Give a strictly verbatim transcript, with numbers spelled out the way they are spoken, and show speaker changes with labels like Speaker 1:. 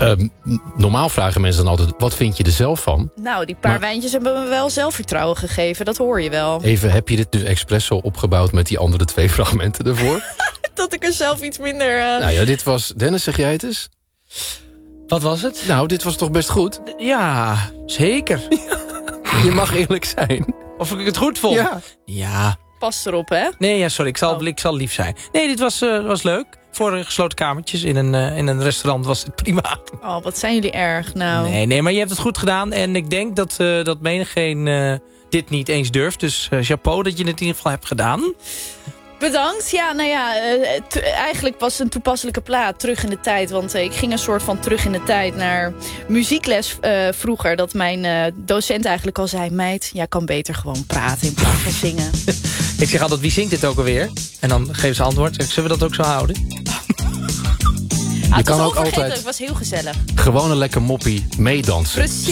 Speaker 1: Um, normaal vragen mensen dan altijd, wat vind je er zelf van?
Speaker 2: Nou, die paar maar, wijntjes hebben me wel zelfvertrouwen gegeven. Dat hoor je wel.
Speaker 1: Even, heb je dit nu expres zo opgebouwd met die andere twee fragmenten ervoor?
Speaker 2: Dat ik er zelf iets minder... Uh...
Speaker 1: Nou ja, dit was... Dennis, zeg jij het eens?
Speaker 3: Wat was het?
Speaker 1: Nou, dit was toch best goed?
Speaker 3: Ja, zeker.
Speaker 1: Je mag eerlijk zijn.
Speaker 3: Of ik het goed vond?
Speaker 1: Ja.
Speaker 3: Ja.
Speaker 2: Pas erop, hè?
Speaker 3: Nee, ja, sorry, ik zal,
Speaker 2: oh.
Speaker 3: ik zal lief zijn. Nee, dit was, uh, was leuk. Voor gesloten kamertjes in een, uh, in een restaurant was het prima.
Speaker 2: Oh, wat zijn jullie erg, nou.
Speaker 3: Nee, nee, maar je hebt het goed gedaan. En ik denk dat, uh, dat menigeen uh, dit niet eens durft. Dus uh, chapeau dat je het in ieder geval hebt gedaan.
Speaker 2: Bedankt. Ja, nou ja, t- eigenlijk was het een toepasselijke plaat, Terug in de Tijd. Want uh, ik ging een soort van terug in de tijd naar muziekles uh, vroeger. Dat mijn uh, docent eigenlijk al zei, meid, jij kan beter gewoon praten in plaats van zingen.
Speaker 3: Ik zeg altijd, wie zingt dit ook alweer? En dan geven ze antwoord. Zeg, zullen we dat ook zo houden?
Speaker 2: Ah, je kan ook altijd... Het was heel gezellig.
Speaker 1: Gewoon een lekker moppie meedansen.
Speaker 2: Precies.